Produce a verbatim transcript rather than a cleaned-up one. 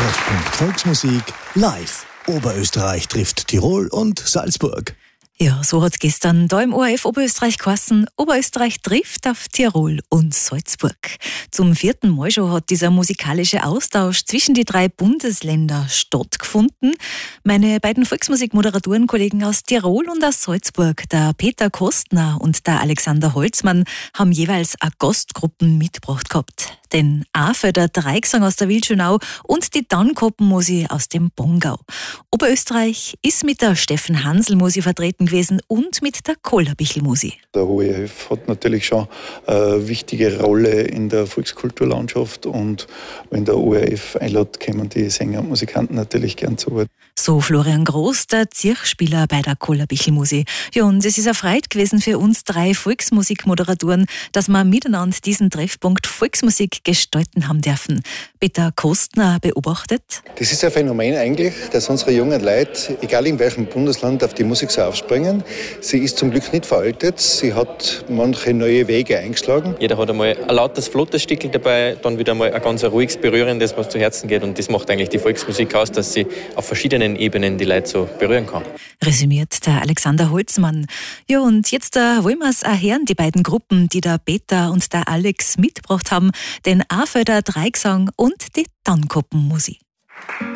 Treffpunkt Volksmusik live. Oberösterreich trifft Tirol und Salzburg. Ja, so hat's gestern da im O R F Oberösterreich geheißen. Oberösterreich trifft auf Tirol und Salzburg. Zum vierten Mal schon hat dieser musikalische Austausch zwischen die drei Bundesländern stattgefunden. Meine beiden Volksmusikmoderatoren-Kollegen aus Tirol und aus Salzburg, der Peter Kostner und der Alexander Holzmann, haben jeweils eine Gastgruppen mitgebracht gehabt. Den Afelder Dreigesang aus der Wildschönau und die Tannkoppen-Musi aus dem Bongau. Oberösterreich ist mit der Steffen Hansl-Musi vertreten gewesen und mit der Kollerbichl-Musi. Der O R F hat natürlich schon eine wichtige Rolle in der Volkskulturlandschaft und wenn der O R F einlädt, kommen die Sänger und Musikanten natürlich gern zu Wort. So Florian Groß, der Zirchspieler bei der Kollerbichl-Musi. Ja, und es ist eine Freude gewesen für uns drei Volksmusikmoderatoren, dass wir miteinander diesen Treffpunkt Volksmusik gestalten haben dürfen. Peter Kostner beobachtet: Das ist ein Phänomen eigentlich, dass unsere jungen Leute, egal in welchem Bundesland, auf die Musik so aufspringen. Sie ist zum Glück nicht veraltet, sie hat manche neue Wege eingeschlagen. Jeder hat einmal ein lautes, flottes Stickel dabei, dann wieder mal ein ganz ruhiges, berührendes, was zu Herzen geht. Und das macht eigentlich die Volksmusik aus, dass sie auf verschiedenen Ebenen die Leute so berühren kann. Resümiert der Alexander Holzmann. Ja, und jetzt äh, wollen wir es auch hören, die beiden Gruppen, die der Peter und der Alex mitgebracht haben, den Afelder Dreigesang und die Tannkoppen-Musi.